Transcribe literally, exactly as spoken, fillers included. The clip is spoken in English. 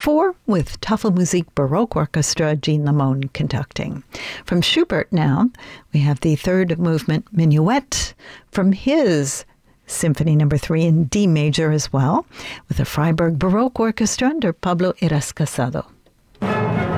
four with Tafelmusik Baroque Orchestra, Jean Lamone conducting. From Schubert now, we have the third movement Minuet from his Symphony Number Three in D major as well, with the Freiburg Baroque Orchestra under Pablo Heras Casado.